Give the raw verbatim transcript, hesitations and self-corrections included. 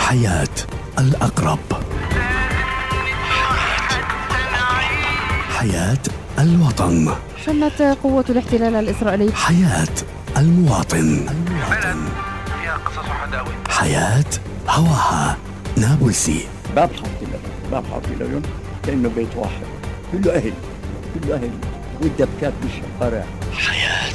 حياة الأقرب، حياة الوطن، شنت قوة الاحتلال الإسرائيلي حياة المواطن، المواطن. فيها قصص وحداوي، حياة هواها نابلسي. باب حاطي لهم باب حاطي لهم كأنه بيت واحد، كله أهل كله أهل، والدبكات بالشوارع. حياة